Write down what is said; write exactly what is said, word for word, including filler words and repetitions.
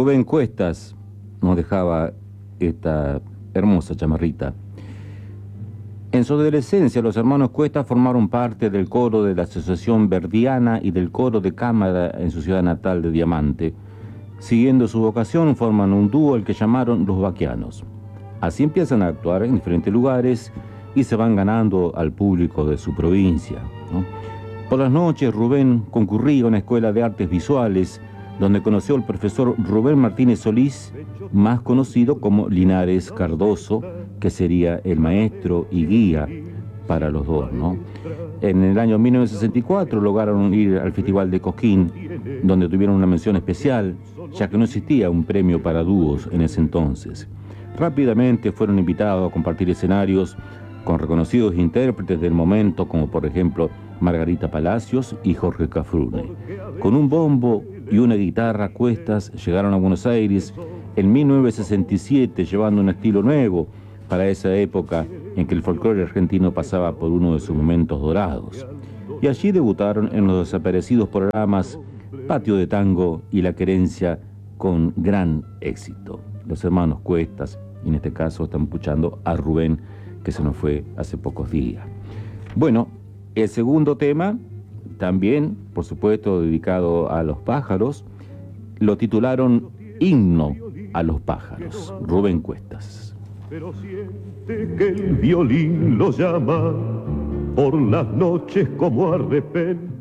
Rubén Cuestas nos dejaba esta hermosa chamarrita. En su adolescencia, los hermanos Cuestas formaron parte del coro de la Asociación Verdiana y del coro de cámara en su ciudad natal de Diamante. Siguiendo su vocación, forman un dúo al que llamaron Los Baquianos. Así empiezan a actuar en diferentes lugares y se van ganando al público de su provincia, ¿no? Por las noches, Rubén concurría a una escuela de artes visuales donde conoció al profesor Rubén Martínez Solís, más conocido como Linares Cardoso, que sería el maestro y guía para los dos, ¿no? En el año mil novecientos sesenta y cuatro lograron ir al Festival de Cosquín, donde tuvieron una mención especial, ya que no existía un premio para dúos en ese entonces. Rápidamente fueron invitados a compartir escenarios con reconocidos intérpretes del momento, como por ejemplo Margarita Palacios y Jorge Cafrune. Con un bombo y una guitarra, Cuestas llegaron a Buenos Aires en mil novecientos sesenta y siete, llevando un estilo nuevo para esa época en que el folclore argentino pasaba por uno de sus momentos dorados. Y allí debutaron en los desaparecidos programas Patio de Tango y La Querencia, con gran éxito. Los hermanos Cuestas, y en este caso están escuchando a Rubén, que se nos fue hace pocos días. Bueno, el segundo tema, también, por supuesto, dedicado a los pájaros, lo titularon Himno a los pájaros, Rubén Cuestas. Pero siente que el violín lo llama por las noches como a repente.